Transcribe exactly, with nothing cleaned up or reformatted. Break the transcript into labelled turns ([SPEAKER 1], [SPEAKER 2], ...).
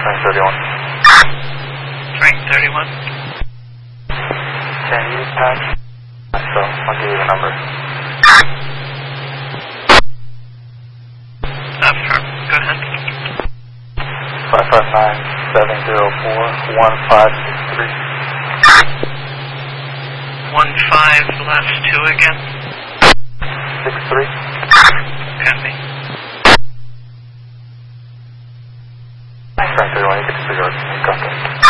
[SPEAKER 1] Train thirty-one.
[SPEAKER 2] Train thirty-one.
[SPEAKER 1] Can you patch? So, I'll give you the number.
[SPEAKER 2] Affirm. Go ahead.
[SPEAKER 1] five five nine, seven zero four, one five six three.
[SPEAKER 2] One five, the last two again.
[SPEAKER 1] Six three.